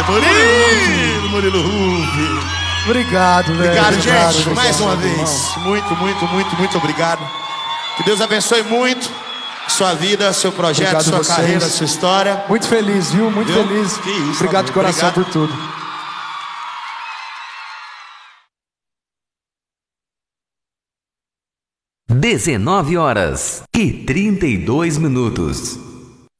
Murilo Huff. Obrigado, velho. Obrigado, gente. Obrigado, Mais uma vez. irmão. Muito obrigado. Que Deus abençoe muito sua vida, seu projeto, Obrigado sua vocês. carreira, sua história. Muito feliz, viu? Muito Viu? feliz. Que isso, Obrigado de amigo. coração Obrigado. por tudo. 19h32.